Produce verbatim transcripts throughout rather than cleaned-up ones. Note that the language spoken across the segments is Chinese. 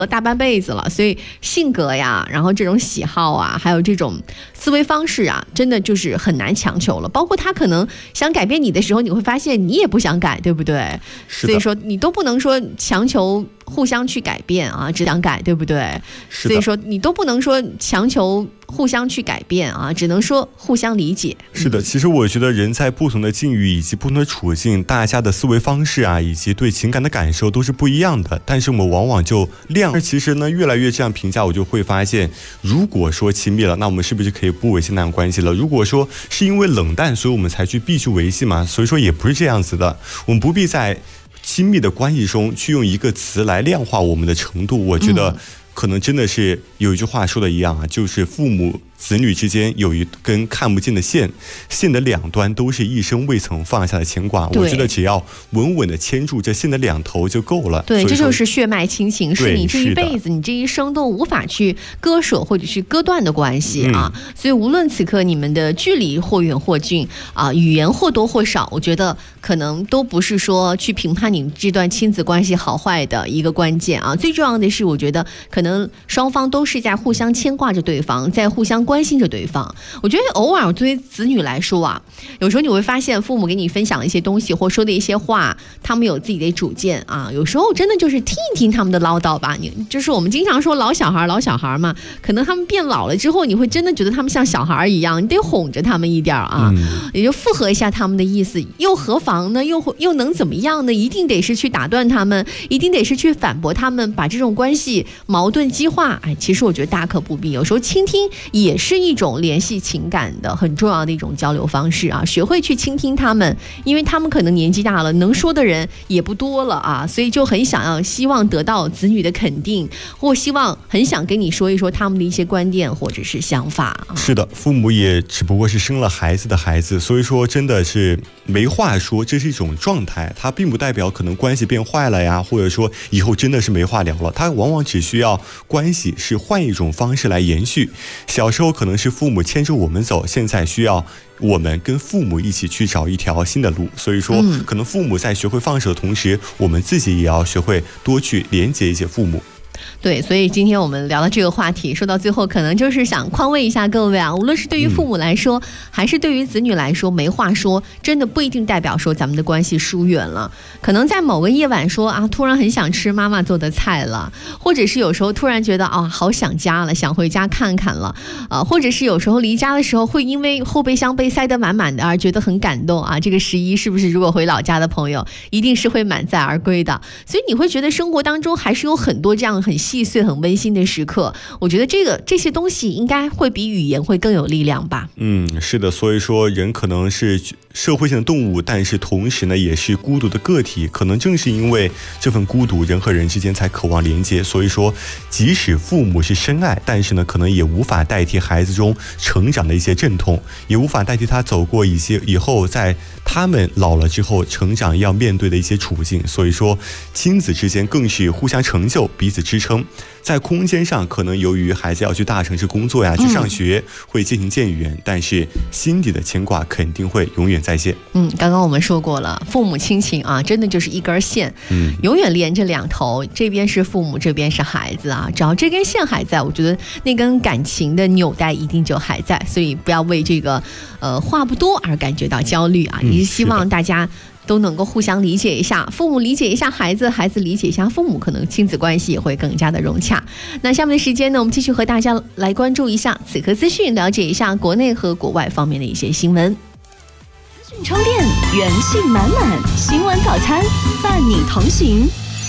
大半辈子了，所以性格呀，然后这种喜好啊，还有这种思维方式啊，真的就是很难强求了。包括他可能想改变你的时候，你会发现你也不想改，对不对？所以说你都不能说强求互相去改变啊，只想改，对不对？所以说你都不能说强求互相去改变啊，只能说互相理解。 是的，其实我觉得人在不同的境遇以及不同的处境，大家的思维方式啊，以及对情感的感受都是不一样的。但是我们往往就量，其实呢，越来越这样评价，我就会发现，如果说亲密了，那我们是不是可以不维系那样关系了？如果说是因为冷淡，所以我们才去必须维系嘛？所以说也不是这样子的，我们不必在亲密的关系中去用一个词来量化我们的程度。我觉得可能真的是有一句话说的一样啊，就是父母子女之间有一根看不见的线，线的两端都是一生未曾放下的牵挂。我觉得只要稳稳的牵住这线的两头就够了。 对，这就是血脉亲情，是你这一辈子你这一生都无法去割舍或者去割断的关系啊。嗯、所以无论此刻你们的距离或远或近啊，语言或多或少，我觉得可能都不是说去评判你这段亲子关系好坏的一个关键啊。最重要的是，我觉得可能双方都是在互相牵挂着对方，在互相关心着对方。我觉得偶尔作为子女来说啊，有时候你会发现父母给你分享的一些东西或说的一些话，他们有自己的主见啊。有时候真的就是听一听他们的唠叨吧。你就是我们经常说老小孩老小孩嘛，可能他们变老了之后，你会真的觉得他们像小孩一样，你得哄着他们一点啊，嗯、也就附和一下他们的意思，又何妨呢？又又能怎么样呢？一定得是去打断他们，一定得是去反驳他们，把这种关系矛盾激化。哎，其实我觉得大可不必。有时候倾听也是一种联系情感的很重要的一种交流方式啊，学会去倾听他们，因为他们可能年纪大了，能说的人也不多了啊，所以就很想要希望得到子女的肯定，或希望很想跟你说一说他们的一些观点或者是想法啊。 是的，父母也只不过是生了孩子的孩子，所以说真的是没话说，这是一种状态，它并不代表可能关系变坏了呀，或者说以后真的是没话聊了，它往往只需要关系是换一种方式来延续。小时候可能是父母牵着我们走，现在需要我们跟父母一起去找一条新的路。所以说可能父母在学会放手的同时，我们自己也要学会多去连接一些父母。 对，所以今天我们聊到这个话题，说到最后可能就是想宽慰一下各位啊，无论是对于父母来说、嗯、还是对于子女来说，没话说真的不一定代表说咱们的关系疏远了。可能在某个夜晚说啊，突然很想吃妈妈做的菜了，或者是有时候突然觉得啊，好想家了，想回家看看了啊，或者是有时候离家的时候会因为后备箱被塞得满满的而觉得很感动啊。这个十一是不是如果回老家的朋友一定是会满载而归的。所以你会觉得生活当中还是有很多这样很细碎很温馨的时刻，我觉得这个这些东西应该会比语言会更有力量吧。 嗯，是的，所以说人可能是社会性的动物，但是同时呢也是孤独的个体，可能正是因为这份孤独，人和人之间才渴望连接。所以说即使父母是深爱，但是呢可能也无法代替孩子中成长的一些阵痛，也无法代替他走过一些以后在他们老了之后成长要面对的一些处境。所以说亲子之间更是互相成就，彼此支撑。在空间上可能由于孩子要去大城市工作呀，去上学会渐行渐远，但是心底的牵挂肯定会永远在线。 嗯，刚刚我们说过了，父母亲情啊，真的就是一根线，嗯，永远连着两头，这边是父母，这边是孩子啊。只要这根线还在，我觉得那根感情的纽带一定就还在。所以不要为这个呃话不多而感觉到焦虑啊，也是希望大家都能够互相理解一下，父母理解一下孩子，孩子理解一下父母，可能亲子关系也会更加的融洽。那下面的时间呢，我们继续和大家来关注一下此刻资讯，了解一下国内和国外方面的一些新闻。 资讯充电，元气满满，新闻早餐伴你同行。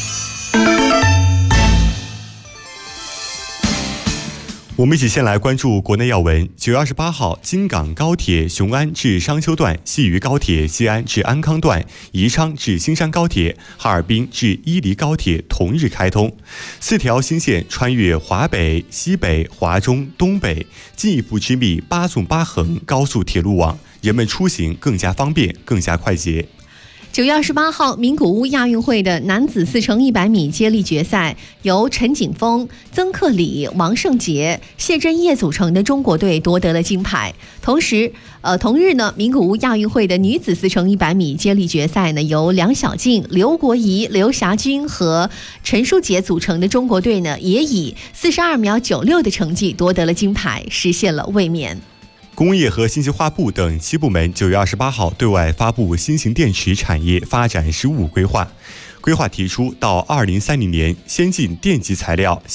我们一起先来关注国内要闻。九月二十八号，京港高铁雄安至商丘段、西渝高铁西安至安康段、宜昌至新山高铁、哈尔滨至伊犁高铁同日开通，四条新线穿越华北、西北、华中、东北，进一步织密八纵八横高速铁路网，人们出行更加方便，更加快捷。 九月二十八号，名古屋亚运会的男子四乘一百米接力决赛，由陈景峰、曾克礼、王胜杰、谢震业组成的中国队夺得了金牌。同时，呃，同日呢，名古屋亚运会的女子四乘一百米接力决赛呢，由梁晓静、刘国怡、刘霞君和陈淑洁组成的中国队呢，也以四十二秒九六的成绩夺得了金牌，实现了卫冕。 工业和信息化部等七部门九月二十八号对外发布新型电池产业发展“十五”规划。规划提出，到二零三零年，先进电极材料